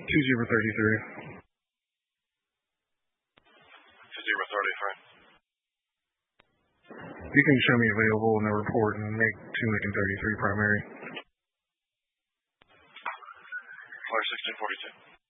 2033. 2033. You can show me available in the report and make 2 Lincoln 33 primary. Flyer 1642.